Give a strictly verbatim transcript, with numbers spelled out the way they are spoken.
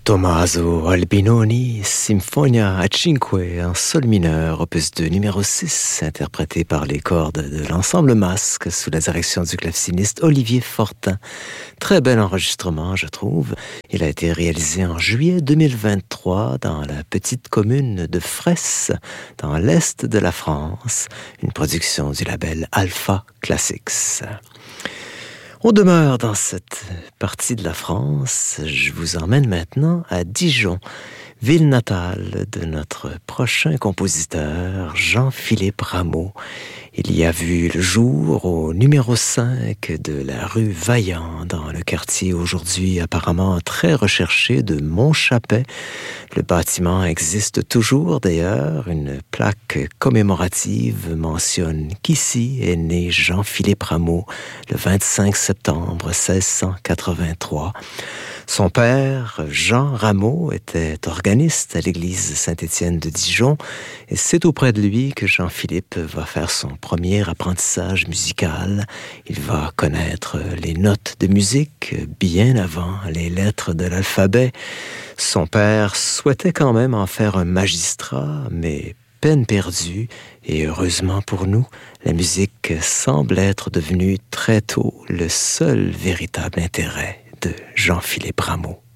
Tommaso Albinoni, Sinfonia a cinque en sol mineur, opus deux numéro six, interprété par les cordes de l'ensemble Masque sous la direction du claveciniste Olivier Fortin. Très bel enregistrement, je trouve. Il a été réalisé en juillet deux mille vingt-trois dans la petite commune de Fresse, dans l'est de la France, une production du label Alpha Classics. On demeure dans cette partie de la France. Je vous emmène maintenant à Dijon, ville natale de notre prochain compositeur, Jean-Philippe Rameau. Il y a vu le jour au numéro cinq de la rue Vaillant, dans le quartier aujourd'hui apparemment très recherché de Montchapet. Le bâtiment existe toujours d'ailleurs. Une plaque commémorative mentionne qu'ici est né Jean-Philippe Rameau le vingt-cinq septembre seize cent quatre-vingt-trois. Son père, Jean Rameau, était organiste à l'église Saint-Étienne de Dijon et c'est auprès de lui que Jean-Philippe va faire son premier apprentissage musical. Il va connaître les notes de musique bien avant les lettres de l'alphabet. Son père souhaitait quand même en faire un magistrat, mais peine perdue, et heureusement pour nous, la musique semble être devenue très tôt le seul véritable intérêt de Jean-Philippe Rameau.